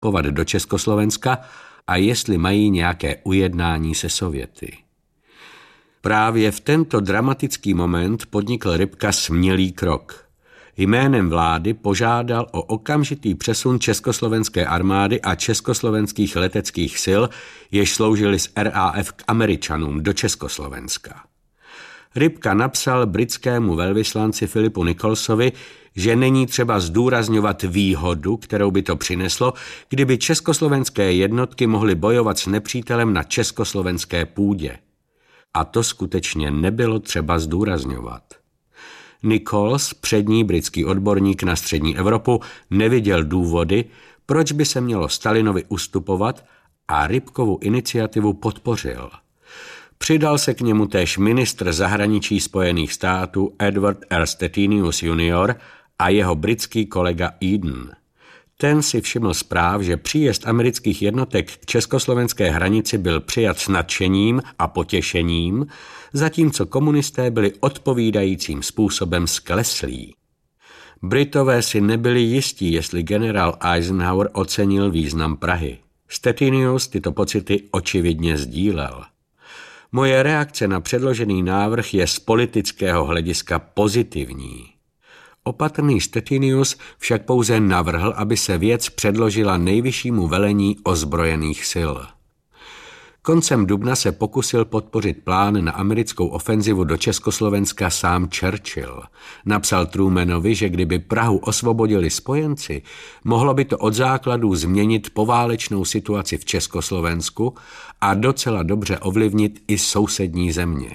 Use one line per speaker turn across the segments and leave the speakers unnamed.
vstupovat do Československa a jestli mají nějaké ujednání se Sověty. Právě v tento dramatický moment podnikl Ripka smělý krok. Jménem vlády požádal o okamžitý přesun československé armády a československých leteckých sil, jež sloužily z RAF k Američanům do Československa. Ripka napsal britskému velvyslanci Philipu Nicholsovi, že není třeba zdůrazňovat výhodu, kterou by to přineslo, kdyby československé jednotky mohly bojovat s nepřítelem na československé půdě. A to skutečně nebylo třeba zdůrazňovat. Nichols, přední britský odborník na střední Evropu, neviděl důvody, proč by se mělo Stalinovi ustupovat, a Ripkovu iniciativu podpořil. Přidal se k němu též ministr zahraničí Spojených států Edward R. Stettinius Jr. a jeho britský kolega Eden. Ten si všiml zpráv, že příjezd amerických jednotek k československé hranici byl přijat s nadšením a potěšením, zatímco komunisté byli odpovídajícím způsobem skleslí. Britové si nebyli jistí, jestli generál Eisenhower ocenil význam Prahy. Stettinius tyto pocity očividně sdílel. Moje reakce na předložený návrh je z politického hlediska pozitivní. Opatrný Stettinius však pouze navrhl, aby se věc předložila nejvyššímu velení ozbrojených sil. Koncem dubna se pokusil podpořit plán na americkou ofenzivu do Československa sám Churchill. Napsal Trumanovi, že kdyby Prahu osvobodili spojenci, mohlo by to od základů změnit poválečnou situaci v Československu a docela dobře ovlivnit i sousední země.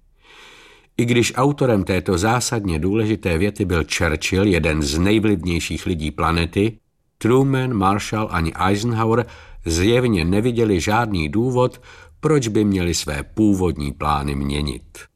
I když autorem této zásadně důležité věty byl Churchill, jeden z nejvlivnějších lidí planety, Truman, Marshall ani Eisenhower zjevně neviděli žádný důvod, proč by měli své původní plány měnit.